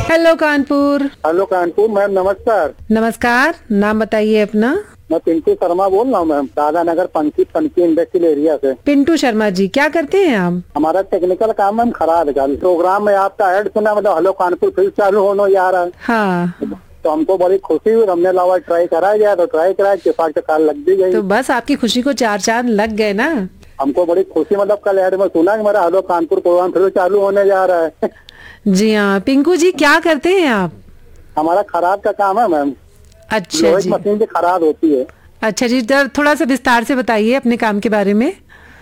Hello Kanpur. Hello Kanpur ma'am, नमस्कार। नमस्कार, नाम बताइए अपना। मैं पिंटू शर्मा बोल रहा हूँ मैम, दादा नगर पंकी इंडस्ट्रियल एरिया से। पिंटू शर्मा जी, क्या करते हैं आप? हमारा टेक्निकल काम मैम खराब है। प्रोग्राम में आपका ऐड सुना, मतलब हेलो कानपुर फिर चालू होने जा रहा है। हाँ, तो हमको बड़ी खुशी हुई, हमने लावा ट्राई कराया गया तो ट्राई कराया के पास कॉल लग भी गई। तो बस आपकी खुशी को चार चांद लग गए ना। हमको बड़ी खुशी, मतलब कल ऐड में सुना कि मेरा हेलो कानपुर प्रोग्राम फिर चालू होने जा रहा है। जी हाँ, पिंकू जी क्या करते हैं आप? हमारा खराब का काम है मैम। अच्छा जी, मशीन भी खराब होती है। अच्छा जी, थोड़ा सा विस्तार से बताइए अपने काम के बारे में।